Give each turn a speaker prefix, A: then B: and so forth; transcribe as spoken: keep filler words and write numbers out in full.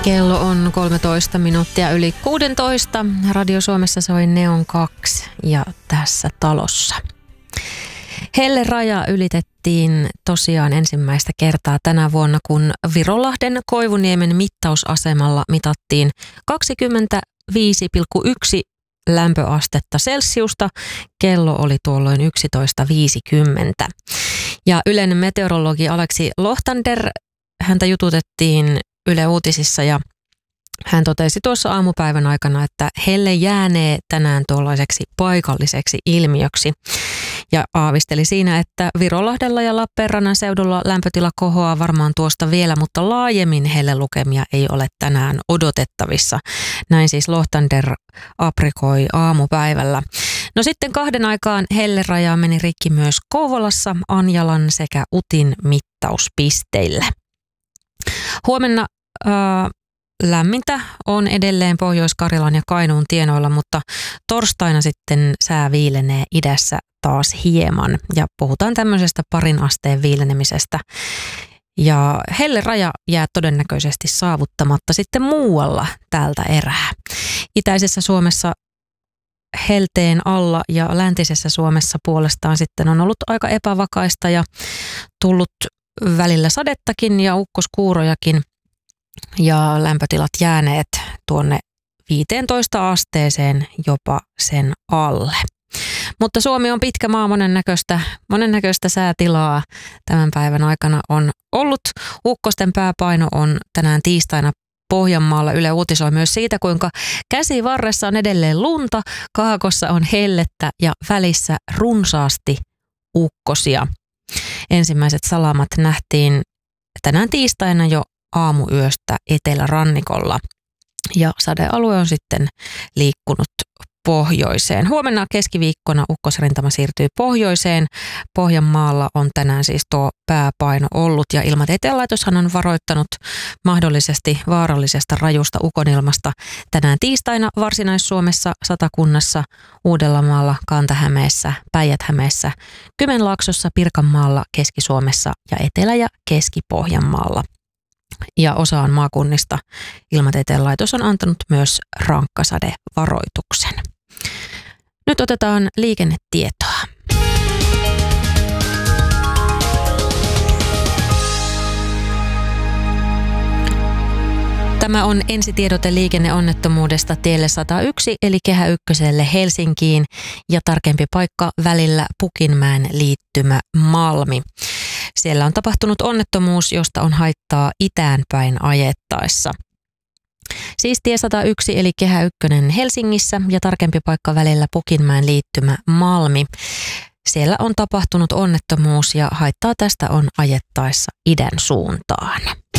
A: Kello on kolmetoista minuuttia yli kuusitoista. Radio Suomessa soi Neon kaksi ja tässä talossa. Helleraja ylitettiin tosiaan ensimmäistä kertaa tänä vuonna, kun Virolahden Koivuniemen mittausasemalla mitattiin kaksikymmentäviisi pilkku yksi lämpöastetta Celsiusta. Kello oli tuolloin yksitoista viisikymmentä. Ja yleinen meteorologi Aleksi Lohtander, häntä jututettiin Yle Uutisissa ja hän totesi tuossa aamupäivän aikana, että helle jäänee tänään tuollaiseksi paikalliseksi ilmiöksi. Ja aavisteli siinä, että Virolahdella ja Lappeenrannan seudulla lämpötila kohoaa varmaan tuosta vielä, mutta laajemmin hellelukemia ei ole tänään odotettavissa. Näin siis Lohtander aprikoi aamupäivällä. No sitten kahden aikaan helleraja meni rikki myös Kouvolassa, Anjalan sekä Utin mittauspisteillä. Huomenna ää, lämmintä on edelleen Pohjois-Karjalan ja Kainuun tienoilla, mutta torstaina sitten sää viilenee idässä taas hieman ja puhutaan tämmöisestä parin asteen viilenemisestä. Ja helleraja jää todennäköisesti saavuttamatta sitten muualla tältä erää. Itäisessä Suomessa helteen alla ja läntisessä Suomessa puolestaan sitten on ollut aika epävakaista ja tullut välillä sadettakin ja ukkoskuurojakin ja lämpötilat jääneet tuonne viiteentoista asteeseen jopa sen alle. Mutta Suomi on pitkä maa, monennäköistä, monennäköistä säätilaa tämän päivän aikana on ollut. Ukkosten pääpaino on tänään tiistaina Pohjanmaalla. Yle uutisoi myös siitä, kuinka käsivarressa on edelleen lunta, kaakossa on hellettä ja välissä runsaasti ukkosia. Ensimmäiset salamat nähtiin tänään tiistaina jo aamuyöstä etelärannikolla ja sadealue on sitten liikkunut pohjoiseen. Huomenna keskiviikkona ukkosrintama siirtyy pohjoiseen. Pohjanmaalla on tänään siis tuo pääpaino ollut ja Ilmatieteen laitoshan on varoittanut mahdollisesti vaarallisesta rajusta ukonilmasta tänään tiistaina Varsinais-Suomessa, Satakunnassa, Uudellamaalla, Kanta-Hämeessä, Päijät-Hämeessä, Kymenlaaksossa, Pirkanmaalla, Keski-Suomessa ja Etelä- ja Keski-Pohjanmaalla. Ja osaan maakunnista Ilmatieteen laitos on antanut myös rankkasadevaroituksen. Nyt otetaan liikennetietoa. Tämä on ensitiedote liikenneonnettomuudesta tielle sata yksi eli Kehä ykköselle Helsinkiin ja tarkempi paikka välillä Pukinmäen liittymä Malmi. Siellä on tapahtunut onnettomuus, josta on haittaa itään päin ajettaessa. Siis tie sata yksi eli Kehä ykkönen Helsingissä ja tarkempi paikka välillä Pukinmäen liittymä Malmi. Siellä on tapahtunut onnettomuus ja haittaa tästä on ajettaessa idän suuntaan.